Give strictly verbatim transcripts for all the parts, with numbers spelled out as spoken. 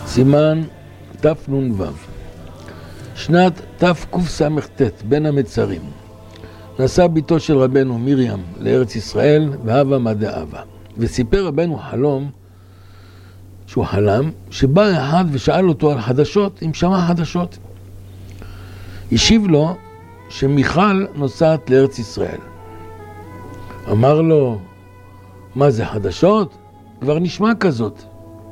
סימן תנ"ו. שנת תקס"ט, בין המצרים. נסע ביתו של רבנו מרים לארץ ישראל, והווה מה דהווה. וסיפר רבנו חלום, שהוא חלם, שבא אחד ושאל אותו על חדשות, אם שמע חדשות. השיב לו שמיכל נוסעת לארץ ישראל. אמר לו, מה זה חדשות? כבר נשמע כזאת.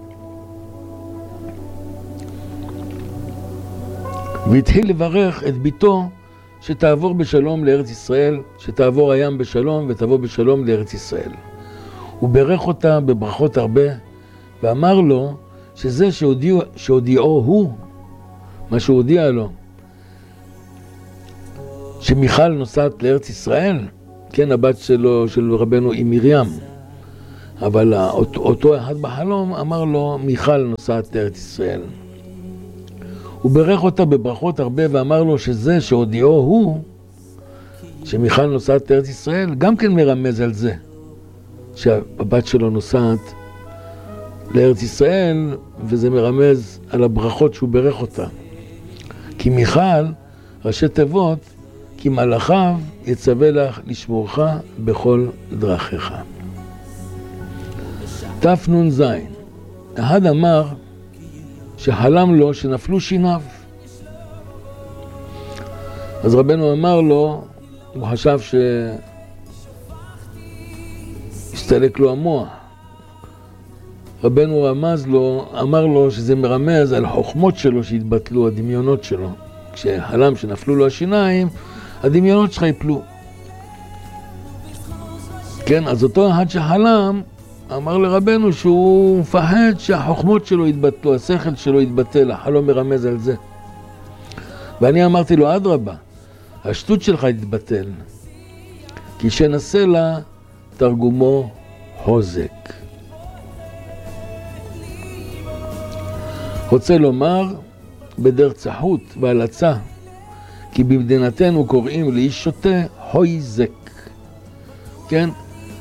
והתחיל לברך את ביתו שתעבור בשלום לארץ ישראל, שתעבור הים בשלום ותבוא בשלום לארץ ישראל. הוא ברך אותה בברכות הרבה, ואמר לו שזה שהודיעו, שהודיעו הוא, מה שהוא הודיע לו, שמיכל נוסעת לארץ ישראל, כן, הבת שלו, של רבנו היא מרים, אבל אותו, אותו אחד בחלום אמר לו, מיכל נוסעת לארץ ישראל. הוא ברך אותה בברכות הרבה ואמר לו שזה שהודיעו הוא, שמיכל נוסעת לארץ ישראל, גם כן מרמז על זה, שהבת שלו נוסעת לארץ ישראל, וזה מרמז על הברכות שהוא ברך אותה. כי מיכל, ראשי תיבות, כי מלאכיו יצווה לך לשמורך בכל דרכיך. תנ"ז. אחד אמר שחלם לו שנפלו שיניו. אז רבנו אמר לו, הוא חשב שהסתלק לו המוח. רבנו רמז לו, אמר לו שזה מרמז על חוכמות שלו שהתבטלו, הדמיונות שלו. כשחלם שנפלו לו השיניים, הדמיונות שלך יפלו. כן, אז אותו אחד שחלם, אמר לרבנו שהוא מפחד שהחוכמות שלו יתבטלו, השכל שלו יתבטל, החלום מרמז על זה. ואני אמרתי לו, אדרבה, השטות שלך יתבטל, כי שנסה לה תרגומו חוזק. רוצה לומר, בדרך צחות והלצה, כי במדינתנו קוראים לאיש שוטה חויזק. כן?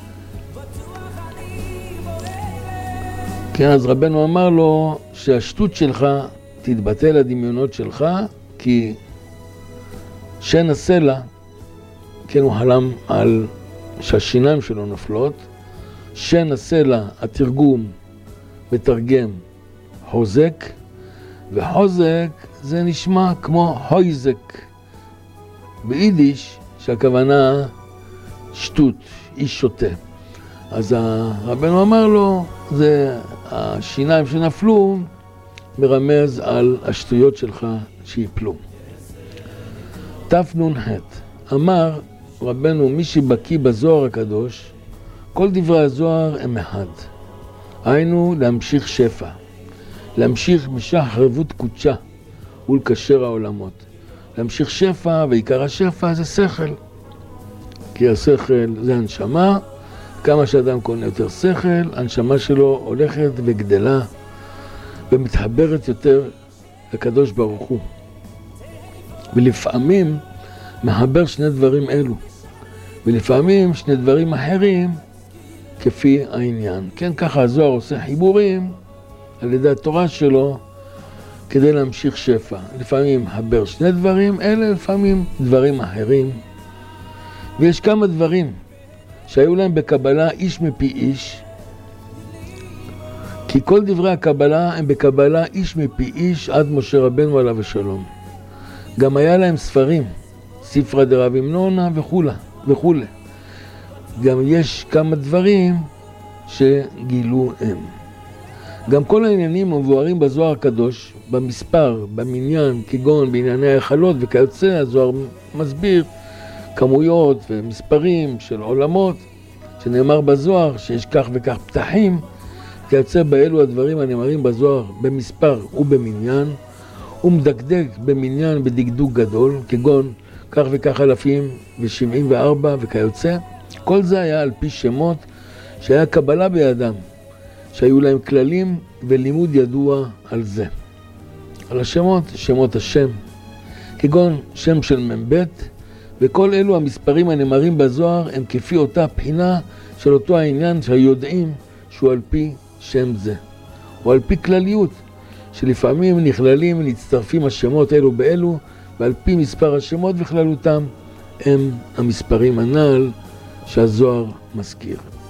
כן, אז רבנו אמר לו שהשטות שלך תתבטל הדמיונות שלך, כי שן הסלע, כן, הוא חלם על שהשיניים שלו נופלות, שן הסלע, התרגום מתרגם חוזק, וחוזק זה נשמע כמו הויזק ביידיש, שהכוונה שטות, איש שוטה. אז הרבנו אמר לו, זה השיניים שנפלו מרמז על השטויות שלך שיפלו. תנ"ח. אמר רבנו, מי שבקיא בזוהר הקדוש, כל דברי הזוהר הם אחד. היינו להמשיך שפע, להמשיך משך רבות קודשה ולקשר העולמות. להמשיך שפע, ועיקר השפע זה שכל. כי השכל זה הנשמה, כמה שאדם קונה יותר שכל, הנשמה שלו הולכת וגדלה ומתחברת יותר לקדוש ברוך הוא. ולפעמים מחבר שני דברים אלו, ולפעמים שני דברים אחרים כפי העניין. כן, ככה הזוהר עושה חיבורים על ידי התורה שלו כדי להמשיך שפע. לפעמים מחבר שני דברים אלה, לפעמים דברים אחרים. ויש כמה דברים שהיו להם בקבלה איש מפי איש, כי כל דברי הקבלה הם בקבלה איש מפי איש עד משה רבנו עליו השלום. גם היה להם ספרים, ספרא דרב אמנונה וכולי, וכולי. גם יש כמה דברים שגילו הם. גם כל העניינים המבוארים בזוהר הקדוש, במספר, במניין, כגון בענייני היכלות וכיוצא, הזוהר מסביר כמויות ומספרים של עולמות, שנאמר בזוהר שיש כך וכך פתחים, כיוצא באלו הדברים הנאמרים בזוהר במספר ובמניין, ומדקדק במניין בדקדוק גדול, כגון כך וכך אלפים ושבעים וארבע וכיוצא. כל זה היה על פי שמות שהיה קבלה בידם, שהיו להם כללים ולימוד ידוע על זה. על השמות, שמות השם, כגון שם של מבית, וכל אלו המספרים הנאמרים בזוהר הם כפי אותה בחינה של אותו העניין שהיודעים שהוא על פי שם זה, או על פי כלליות, שלפעמים נכללים ונצטרפים השמות אלו באלו, ועל פי מספר השמות וכללותם הם המספרים הנ"ל שהזוהר מזכיר.